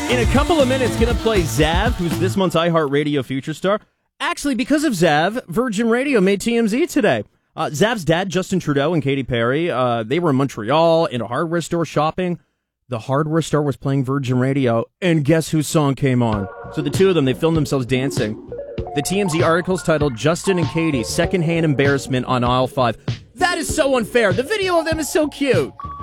In a couple of minutes, going to play Zav, who's this month's iHeartRadio Future Star. Actually, because of Zav, Virgin Radio made TMZ today. Zav's dad, Justin Trudeau, and Katy Perry, they were in Montreal in a hardware store shopping. The hardware store was playing Virgin Radio, and guess whose song came on? So the two of them, they filmed themselves dancing. The TMZ article's titled, Justin and Katy, Secondhand Embarrassment on Aisle 5. That is so unfair. The video of them is so cute.